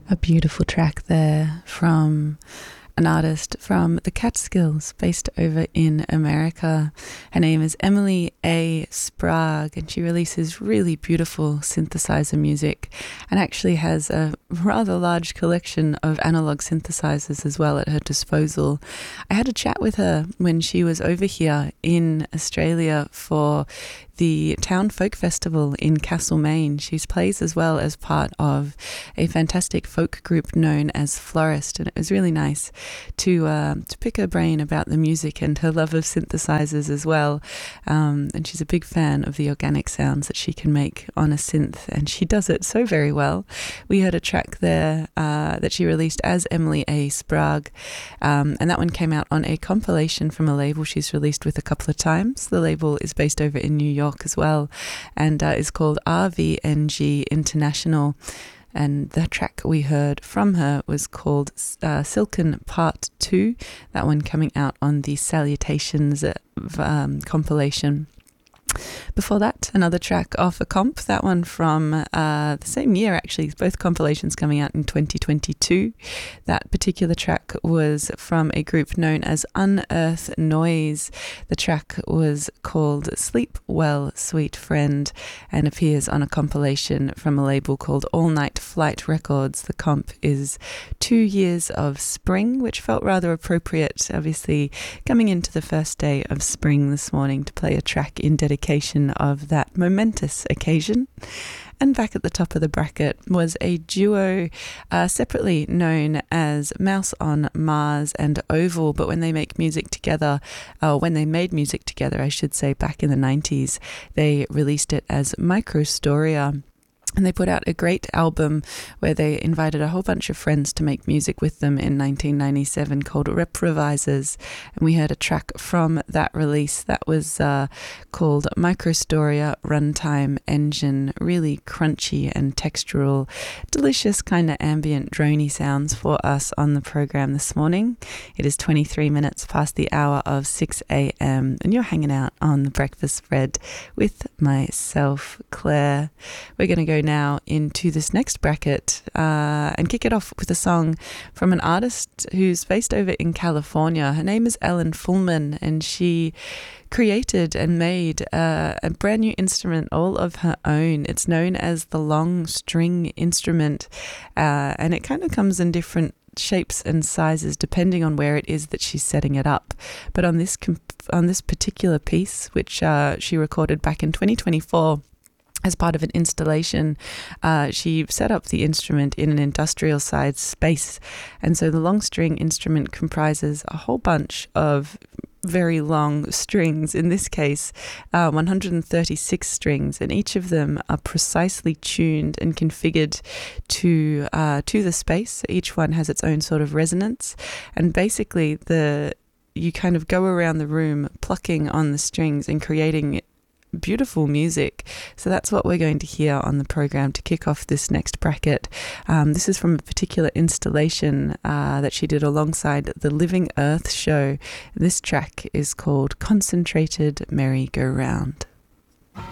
A beautiful track there from an artist from the Catskills based over in America. Her name is Emily A. Sprague, and she releases really beautiful synthesizer music and actually has a rather large collection of analog synthesizers as well at her disposal. I had a chat with her when she was over here in Australia for the Town Folk Festival in Castlemaine. She plays as well as part of a fantastic folk group known as Florist, and it was really nice to pick her brain about the music and her love of synthesizers as well. And she's a big fan of the organic sounds that she can make on a synth, and she does it so very well. We heard a track there that she released as Emily A. Sprague, and that one came out on a compilation from a label she's released with a couple of times. The label is based over in New York as well, and is called RVNG International. And the track we heard from her was called Silken Part 2, that one coming out on the Salutations compilation. Before that, another track off a comp, that one from the same year actually, both compilations coming out in 2022. That particular track was from a group known as Unearth Noise. The track was called Sleep Well, Sweet Friend, and appears on a compilation from a label called All Night Flight Records. The comp is 2 Years of Spring, which felt rather appropriate, obviously coming into the first day of spring this morning, to play a track in dedication of that momentous occasion. And back at the top of the bracket was a duo separately known as Mouse on Mars and Oval, but when they make music together, when they made music together, I should say, back in the 90s, they released it as Microstoria. And they put out a great album where they invited a whole bunch of friends to make music with them in 1997 called Reprovisers. And we heard a track from that release that was called Microstoria Runtime Engine. Really crunchy and textural, delicious kind of ambient drony sounds for us on the program this morning. It is 23 minutes past the hour of 6 a.m. and you're hanging out on the breakfast spread with myself, Claire. We're going to go now into this next bracket and kick it off with a song from an artist who's based over in California. Her name is Ellen Fullman, and she created and made a brand new instrument all of her own. It's known as the long string instrument, and it kind of comes in different shapes and sizes depending on where it is that she's setting it up. But on this particular piece, which she recorded back in 2024, as part of an installation, she set up the instrument in an industrial side space. And so the long string instrument comprises a whole bunch of very long strings, in this case 136 strings, and each of them are precisely tuned and configured to the space. Each one has its own sort of resonance, and basically you kind of go around the room plucking on the strings and creating beautiful music. So that's what we're going to hear on the program to kick off this next bracket. This is from a particular installation that she did alongside the Living Earth show. This track is called Concentrated Merry-Go-Round.